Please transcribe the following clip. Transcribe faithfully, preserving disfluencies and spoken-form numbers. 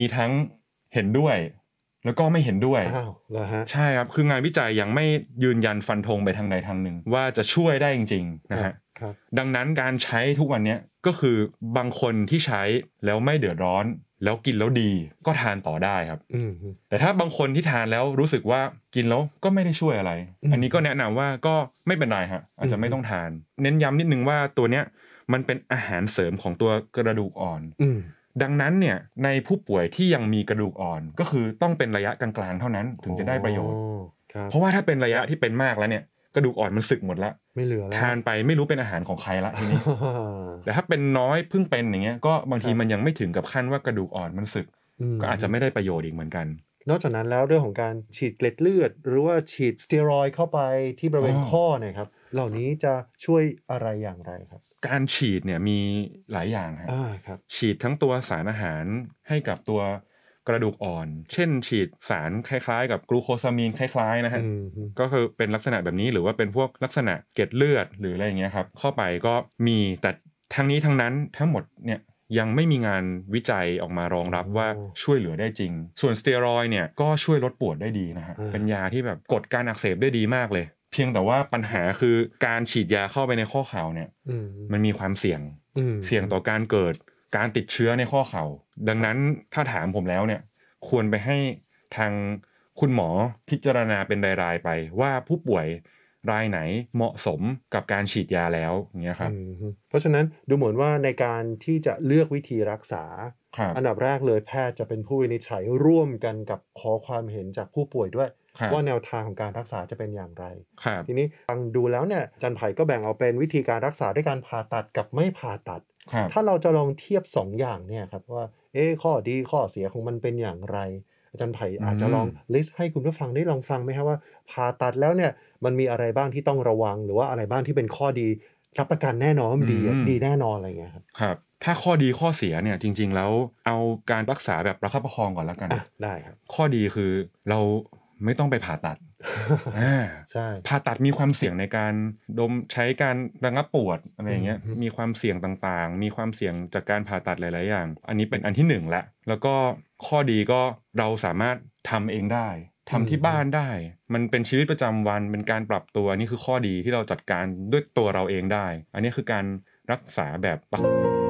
มีทั้งเห็นด้วยแล้วก็ไม่เห็นด้วยอ้าวเหรอฮะใช่ครับคืองานวิจัยยังไม่ยืนยันฟันธงไปทางใดทางหนึ่งว่าจะช่วยได้จริงๆครับนะฮะครับดังนั้นการใช้ทุกวันเนี้ยก็คือบางคนที่ใช้แล้วไม่เดือดร้อนแล้วกินแล้วดีก็ทานต่อได้ครับอืมแต่ถ้าบางคนที่ทานแล้วรู้สึกว่ากินแล้วก็ไม่ได้ช่วยอะไรอืมอันนี้ก็แนะนำว่าก็ไม่เป็นไรครับอาจจะไม่ต้องทานเน้นย้ำนิดนึงว่าตัวเนี้ยมันเป็นอาหารเสริมของตัวกระดูกอ่อนอืมดังนั้นเนี่ยในผู้ป่วยที่ยังมีกระดูกอ่อนก็คือต้องเป็นระยะกลางๆเท่านั้นถึงจะได้ประโยชน์ครับเพราะว่าถ้าเป็นระยะที่เป็นมากแล้วเนี่ยกระดูกอ่อนมันสึกหมดแล้วไม่เหลือแล้วทานไปไม่รู้เป็นอาหารของใครแล้วทีนี้แต่ถ้าเป็นน้อยเพิ่งเป็นอย่างเงี้ยก็บางทีมันยังไม่ถึงกับขั้นว่ากระดูกอ่อนมันสึกอืมก็อาจจะไม่ได้ประโยชน์อีกเหมือนกันนอกจากนั้นแล้วเรื่องของการฉีดเกล็ดเลือดหรือว่าฉีดสเตียรอยด์เข้าไปที่บริเวณอ้อข้อเนี่ยครับเหล่านี้จะช่วยอะไรอย่างไรครับการฉีดเนี่ยมีหลายอย่างครับอาครับฉีดทั้งตัวสารอาหารให้กับตัวกระดูกอ่อนเช่นฉีดสารคล้ายๆกับกลูโคซามีนคล้ายๆนะคอืรับมฮึก็คือเป็นลักษณะแบบนี้หรือว่าเป็นพวกลักษณะเกล็ดเลือดหรืออะไรอย่างเงี้ยครับเข้าไปก็มีแต่ทั้งนี้ทั้งนั้นทั้งหมดเนี่ยยังไม่มีงานวิจัยออกมารองรับว่าอ๋อช่วยเหลือได้จริงส่วนสเตียรอยด์เนี่ยก็ช่วยลดปวดได้ดีนะครับอาเป็นยาที่แบบกดการอักเสบได้ดีมากเลยเพียงแต่ว่าปัญหาคือการฉีดยาเข้าไปในข้อเข่าเนี่ยอืมมันมีความเสี่ยงอืมเสี่ยงต่อการเกิดการติดเชื้อในข้อเข่าดังนั้นถ้าถามผมแล้วเนี่ยควรไปให้ทางคุณหมอพิจารณาเป็นรายๆไปว่าผู้ป่วยรายไหนเหมาะสมกับการฉีดยาแล้วอย่างเงี้ยคอืรับมฮึเพราะฉะนั้นดูเหมือนว่าในการที่จะเลือกวิธีรักษาครับอันดับแรกเลยแพทย์จะเป็นผู้วินิจฉัยร่วมกันกับขอความเห็นจากผู้ป่วยด้วยครับว่าแนวทางของการรักษาจะเป็นอย่างไรครับทีนี้ฟังดูแล้วเนี่ยอาจารย์ไผ่ก็แบ่งเอาเป็นวิธีการรักษาด้วยการผ่าตัดกับไม่ผ่าตัดครับถ้าเราจะลองเทียบสองอย่างเนี่ยครับว่าเอ๊ะข้อดีข้อเสียของมันเป็นอย่างไรอาจารย์ไผ่อือาจจะลองมลิสต์ให้คุณผู้ฟังได้ลองฟังไหมครับว่าผ่าตัดแล้วเนี่ยมันมีอะไรบ้างที่ต้องระวังหรือว่าอะไรบ้างที่เป็นข้อดีรับประกันแน่นอนว่ามันอืดีอะมดีแน่นอนอะไรอย่างเงี้ยครับครับถ้าข้อดีข้อเสียเนี่ยจริงๆแล้วเอาการรักษาแบบประคับประคองก่อนแล้วกันอะได้ครับข้อดีคือเราไม่ต้องไปผ่าตัด อาใช่ผ่าตัดมีความเสี่ยงในการดมใช้การระงับปวดอะไรอย่างเงี้ยอือฮึมีความเสี่ยงต่างๆมีความเสี่ยงจากการผ่าตัดหลายๆอย่างอันนี้เป็นอันที่หนึ่งแล้วแล้วก็ข้อดีก็เราสามารถทำเองได้อือทำที่ฮึบ้านได้มันเป็นชีวิตประจำวันเป็นการปรับตัวนี่คือข้อดีที่เราจัดการด้วยตัวเราเองได้อันนี้คือการรักษาแบบ